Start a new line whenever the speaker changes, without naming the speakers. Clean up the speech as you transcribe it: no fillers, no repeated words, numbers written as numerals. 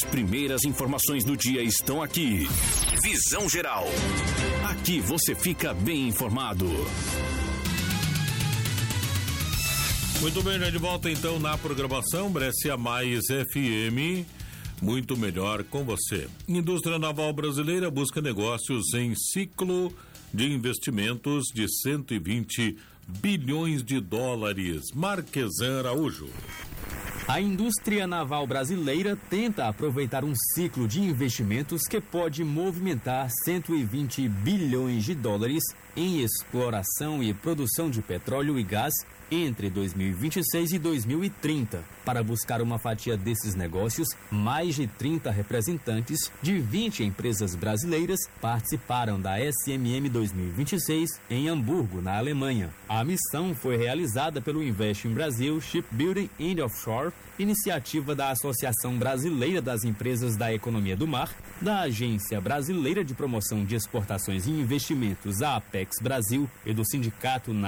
primeiras informações do dia estão aqui. Visão Geral. Aqui você fica bem informado.
Muito bem, já de volta então na programação Brescia Mais FM. Muito melhor com você. Indústria naval brasileira busca negócios em ciclo de investimentos de 120 bilhões de dólares. Marquesan Araújo.
A indústria naval brasileira tenta aproveitar um ciclo de investimentos que pode movimentar 120 bilhões de dólares em exploração e produção de petróleo e gás entre 2026 e 2030. Para buscar uma fatia desses negócios, mais de 30 representantes de 20 empresas brasileiras participaram da SMM 2026 em Hamburgo, na Alemanha. A missão foi realizada pelo Invest in Brasil Shipbuilding and Offshore, iniciativa da Associação Brasileira das Empresas da Economia do Mar, da Agência Brasileira de Promoção de Exportações e Investimentos, a Apex Brasil, e do Sindicato